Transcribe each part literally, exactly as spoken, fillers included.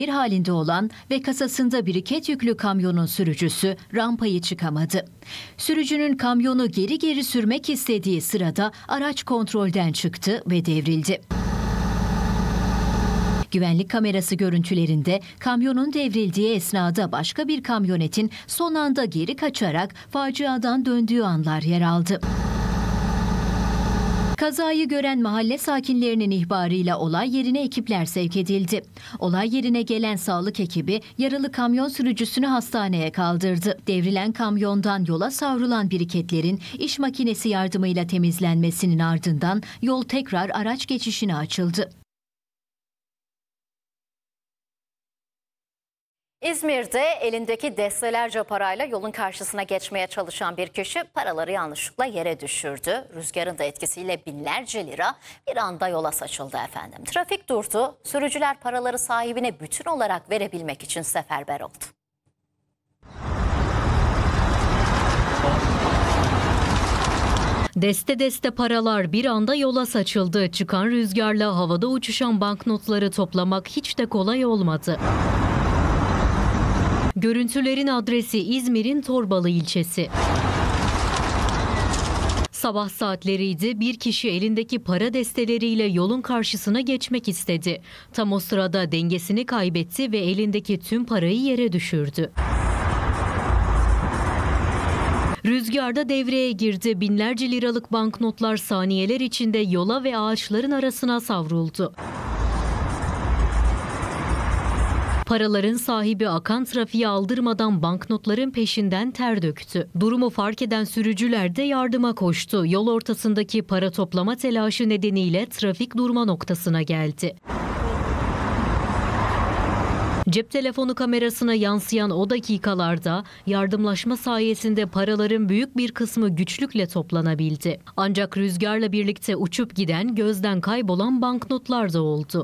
Bir halinde olan ve kasasında biriket yüklü kamyonun sürücüsü rampayı çıkamadı. Sürücünün kamyonu geri geri sürmek istediği sırada araç kontrolden çıktı ve devrildi. Güvenlik kamerası görüntülerinde kamyonun devrildiği esnada başka bir kamyonetin son anda geri kaçarak faciadan döndüğü anlar yer aldı. Kazayı gören mahalle sakinlerinin ihbarıyla olay yerine ekipler sevk edildi. Olay yerine gelen sağlık ekibi yaralı kamyon sürücüsünü hastaneye kaldırdı. Devrilen kamyondan yola savrulan biriketlerin iş makinesi yardımıyla temizlenmesinin ardından yol tekrar araç geçişine açıldı. İzmir'de elindeki destelerce parayla yolun karşısına geçmeye çalışan bir kişi paraları yanlışlıkla yere düşürdü. Rüzgarın da etkisiyle binlerce lira bir anda yola saçıldı efendim. Trafik durdu. Sürücüler paraları sahibine bütün olarak verebilmek için seferber oldu. Deste deste paralar bir anda yola saçıldı. Çıkan rüzgarla havada uçuşan banknotları toplamak hiç de kolay olmadı. Görüntülerin adresi İzmir'in Torbalı ilçesi. Sabah saatleriydi, bir kişi elindeki para desteleriyle yolun karşısına geçmek istedi. Tam o sırada dengesini kaybetti ve elindeki tüm parayı yere düşürdü. Rüzgarda devreye girdi. Binlerce liralık banknotlar saniyeler içinde yola ve ağaçların arasına savruldu. Paraların sahibi akan trafiğe aldırmadan banknotların peşinden ter döktü. Durumu fark eden sürücüler de yardıma koştu. Yol ortasındaki para toplama telaşı nedeniyle trafik durma noktasına geldi. Cep telefonu kamerasına yansıyan o dakikalarda yardımlaşma sayesinde paraların büyük bir kısmı güçlükle toplanabildi. Ancak rüzgarla birlikte uçup giden, gözden kaybolan banknotlar da oldu.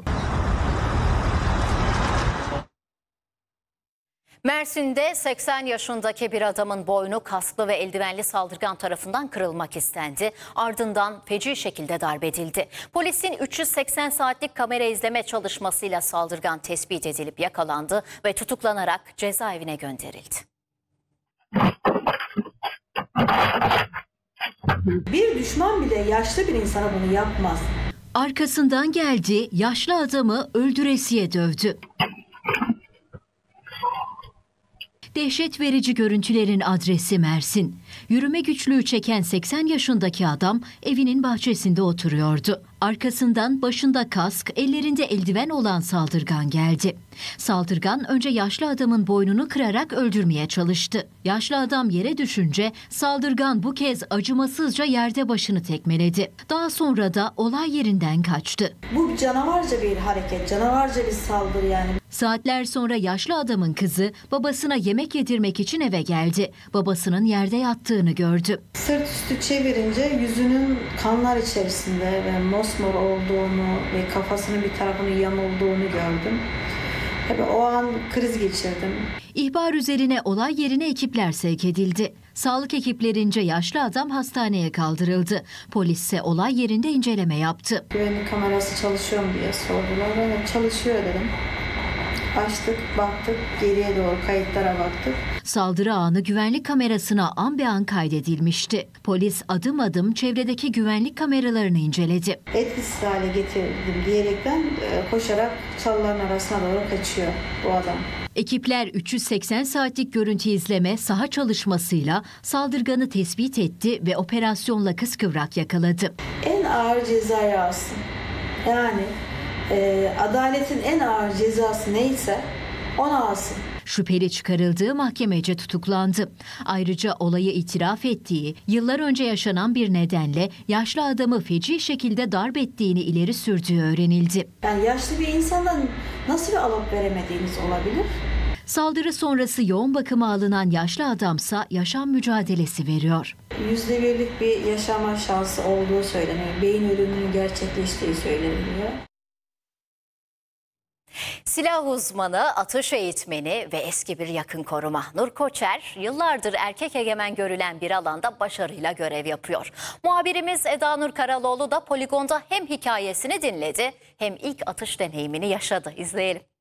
Mersin'de seksen yaşındaki bir adamın boynu kasklı ve eldivenli saldırgan tarafından kırılmak istendi. Ardından feci şekilde darp edildi. Polisin üç yüz seksen saatlik kamera izleme çalışmasıyla saldırgan tespit edilip yakalandı ve tutuklanarak cezaevine gönderildi. Bir düşman bile yaşlı bir insana bunu yapmaz. Arkasından geldi, yaşlı adamı öldüresiye dövdü. Dehşet verici görüntülerin adresi Mersin. Yürüme güçlüğü çeken seksen yaşındaki adam evinin bahçesinde oturuyordu. Arkasından başında kask, ellerinde eldiven olan saldırgan geldi. Saldırgan önce yaşlı adamın boynunu kırarak öldürmeye çalıştı. Yaşlı adam yere düşünce saldırgan bu kez acımasızca yerde başını tekmeledi. Daha sonra da olay yerinden kaçtı. Bu canavarca bir hareket, canavarca bir saldırı yani. Saatler sonra yaşlı adamın kızı babasına yemek yedirmek için eve geldi. Babasının yerde yattığını gördü. Sırt üstü çevirince yüzünün kanlar içerisinde ve mosmor olduğunu ve kafasının bir tarafının yamulduğunu gördüm. Tabii o an kriz geçirdim. İhbar üzerine olay yerine ekipler sevk edildi. Sağlık ekiplerince yaşlı adam hastaneye kaldırıldı. Polis ise olay yerinde inceleme yaptı. Güvenlik kamerası çalışıyor mu diye sordular. Ben de çalışıyor dedim. Açtık, baktık, geriye doğru kayıtlara baktık. Saldırı anı güvenlik kamerasına an be an kaydedilmişti. Polis adım adım çevredeki güvenlik kameralarını inceledi. Etkisiz hale getirdim diyerekten koşarak çalıların arasına doğru kaçıyor bu adam. Ekipler üç yüz seksen saatlik görüntü izleme saha çalışmasıyla saldırganı tespit etti ve operasyonla kıskıvrak yakaladı. En ağır cezayı alsın. Yani e, adaletin en ağır cezası neyse onu alsın. Şüpheli çıkarıldığı mahkemece tutuklandı. Ayrıca olayı itiraf ettiği, yıllar önce yaşanan bir nedenle yaşlı adamı feci şekilde darp ettiğini ileri sürdüğü öğrenildi. Yani yaşlı bir insandan nasıl bir alıp veremediğiniz olabilir? Saldırı sonrası yoğun bakıma alınan yaşlı adamsa yaşam mücadelesi veriyor. Yüzde birlik bir yaşama şansı olduğu söyleniyor. Beyin ölümünün gerçekleştiği söyleniyor. Silah uzmanı, atış eğitmeni ve eski bir yakın koruma Nur Koçer, yıllardır erkek egemen görülen bir alanda başarıyla görev yapıyor. Muhabirimiz Eda Nur Karaloğlu da poligonda hem hikayesini dinledi hem ilk atış deneyimini yaşadı. İzleyelim.